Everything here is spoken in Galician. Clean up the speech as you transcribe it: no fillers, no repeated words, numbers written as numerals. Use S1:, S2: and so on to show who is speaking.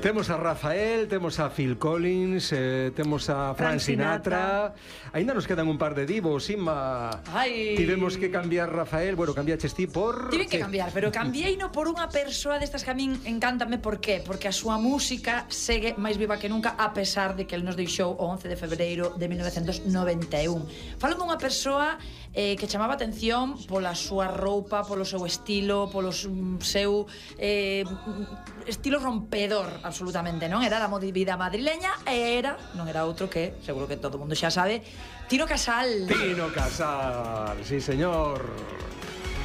S1: Temos a Rafael, temos a Phil Collins, temos a Frank Sinatra. Aínda nos quedan un par de divos, Inma. Tivemos que cambiar, Rafael. Bueno, cambiaches ti por...
S2: Tive que cambiar, pero cambiei-no por unha persoa destas que a min encántame. Por qué? Porque a súa música segue máis viva que nunca, a pesar de que el nos deixou o 11 de febreiro de 1991. Falo dunha persoa que chamaba atención pola súa roupa, polo seu estilo, polo seu estilo rompedor, absolutamente, non? Era da vida madrileña e non era outro que, seguro que todo o mundo xa sabe, Tino Casal.
S1: Tino Casal, sí señor.